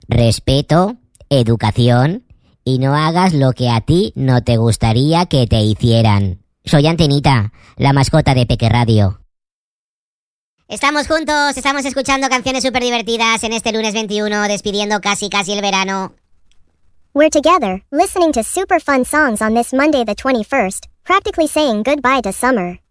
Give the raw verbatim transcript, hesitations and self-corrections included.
respeto, educación y no hagas lo que a ti no te gustaría que te hicieran. Soy Antenita, la mascota de Peque Radio. Estamos juntos, estamos escuchando canciones súper divertidas en este lunes veintiuno, despidiendo casi casi el verano. We're together, listening to super fun songs on this Monday the twenty-first, practically saying goodbye to summer.